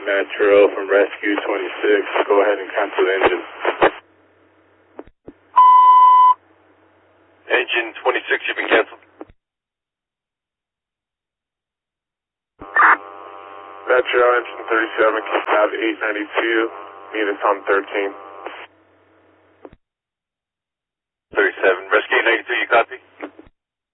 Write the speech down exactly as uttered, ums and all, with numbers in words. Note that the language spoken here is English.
Metro from Rescue twenty-six. Go ahead and cancel the engine. Engine twenty-six, you've been canceled. Metro, engine thirty-seven, cab eight ninety-two, meet us on thirteen. thirty-seven, Rescue eight ninety-two, you copy?